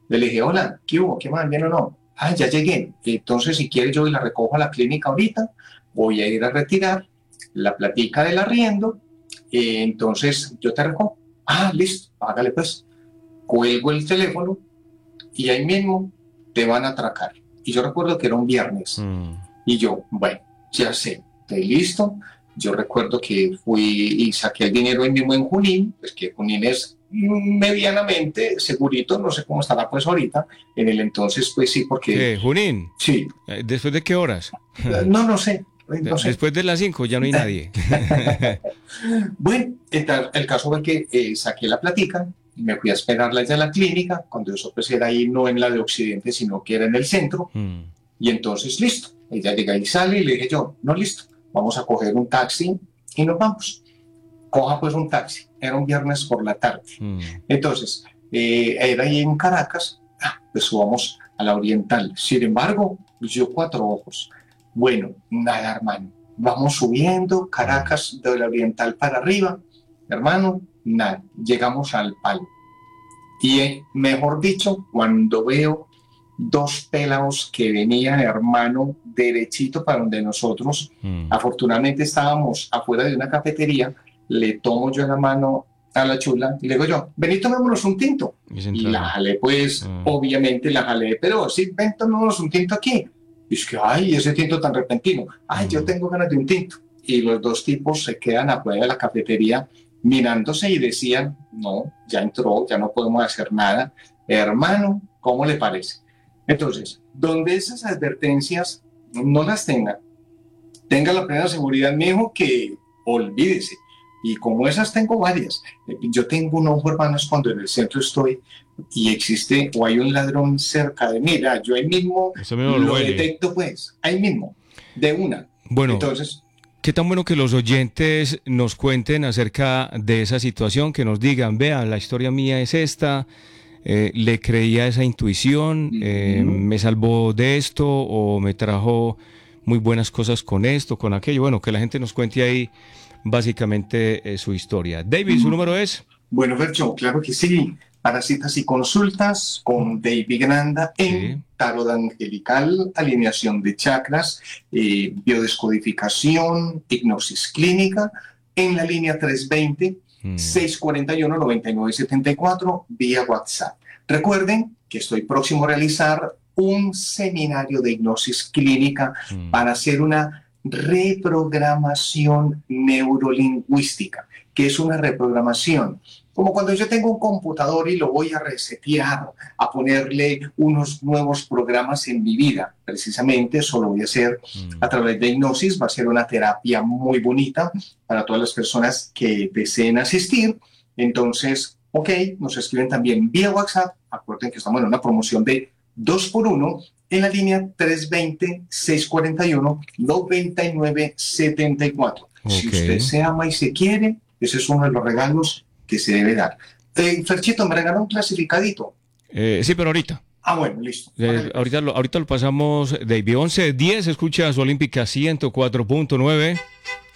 Le dije, hola, ¿qué hubo? ¿Qué más? ¿Bien o no? Ah, ya llegué. Entonces, si quieres, yo la recojo a la clínica ahorita. Voy a ir a retirar la platica del arriendo. Entonces, yo te recojo. Ah, listo, hágale pues. Cuelgo el teléfono y ahí mismo te van a atracar. Y yo recuerdo que era un viernes. Mm. Y yo, bueno, ya sé, estoy listo. Yo recuerdo que fui y saqué el dinero ahí mismo en Junín, pues que Junín es medianamente segurito, no sé cómo estará pues ahorita. En el entonces, pues sí, porque ¿Qué, Junín? sí, ¿Después de qué horas? no, no sé, no sé. Después de las 5 ya no hay nadie. Bueno, el caso fue que saqué la platica, me fui a esperarla ya en la clínica, cuando eso pues era ahí no en la de Occidente, sino que era en el centro. Mm. Y entonces, listo. Ella llega y sale y le dije yo, no, listo, vamos a coger un taxi y nos vamos. Coja pues un taxi. Era un viernes por la tarde. Mm. Entonces, era ahí en Caracas, pues subamos a la Oriental. Sin embargo, yo cuatro ojos. Bueno, nada, hermano. Vamos subiendo Mm. Caracas de la Oriental para arriba. Hermano, nada. Llegamos al palo. Y mejor dicho, cuando veo dos pelados que venían, hermano, derechito para donde nosotros, Mm. afortunadamente estábamos afuera de una cafetería, le tomo yo la mano a la chula y le digo yo, vení, tomémonos un tinto. Y se Y la entraron. jalé, pues, Mm. obviamente la jalé, pero sí, ven, tomémonos un tinto aquí. Y es que, ay, ese tinto tan repentino. Ay, yo Mm. tengo ganas de un tinto. Y los dos tipos se quedan afuera de la cafetería mirándose y decían, no, ya entró, ya no podemos hacer nada. Hermano, ¿cómo le parece? Entonces, donde esas advertencias no las tenga la plena seguridad, mi hijo, que olvídese. Y como esas tengo varias. Yo tengo un ojo, hermanos, cuando en el centro estoy y existe o hay un ladrón cerca de mí. Mira, yo ahí mismo Eso mismo lo lo huele. detecto, pues, ahí mismo, de una. Bueno, Entonces, qué tan bueno que los oyentes nos cuenten acerca de esa situación, que nos digan, vean, la historia mía es esta, le creía esa intuición, mm, me salvó de esto o me trajo muy buenas cosas con esto, con aquello. Bueno, que la gente nos cuente ahí básicamente su historia. David, ¿su número es? bueno, Fercho, claro que sí. Para citas y consultas con David Granda en Sí. tarot angelical, alineación de chakras, biodescodificación, hipnosis clínica, en la línea Mm. 320-641-9974 vía WhatsApp. Recuerden que estoy próximo a realizar un seminario de hipnosis clínica Mm. para hacer una reprogramación neurolingüística, que es una reprogramación como cuando yo tengo un computador y lo voy a resetear, a ponerle unos nuevos programas en mi vida. Precisamente eso lo voy a hacer a Mm. través de hipnosis. Va a ser una terapia muy bonita para todas las personas que deseen asistir. Entonces, ok, nos escriben también vía WhatsApp. Acuerden que estamos en una promoción de 2 por uno en la línea 320-641-9974. Si Ok. usted se ama y se quiere, ese es uno de los regalos que se debe dar. Ferchito, me regaló un clasificadito. Sí, pero ahorita. Ah, bueno, listo. Hágale pues. Ahorita lo pasamos, David. 11:10, escuchas Olímpica 104.9.